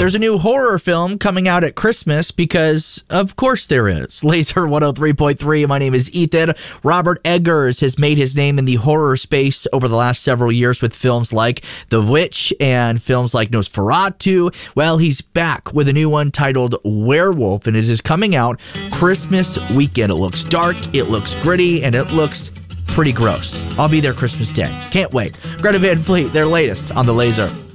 There's a new horror film coming out at Christmas because, of course, there is. Laser 103.3. My name is Ethan. Robert Eggers has made his name in the horror space over the last several years with films like The Witch and films like Nosferatu. Well, he's back with a new one titled Werewolf, and it is coming out Christmas weekend. It looks dark, it looks gritty, and it looks pretty gross. I'll be there Christmas Day. Can't wait. Greta Van Fleet, their latest on The Laser.